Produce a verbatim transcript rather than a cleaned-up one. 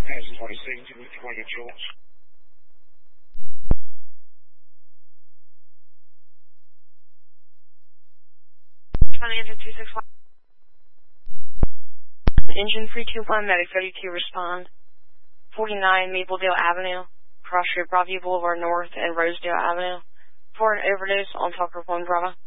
Hazard twenty-six, you need to bring insurance. twenty engine two six one. Engine three two one, Medic thirty-two, respond. forty-nine Mapledale Avenue, cross street Broadview Boulevard North and Rosedale Avenue, for an overdose on Tucker one Bravo.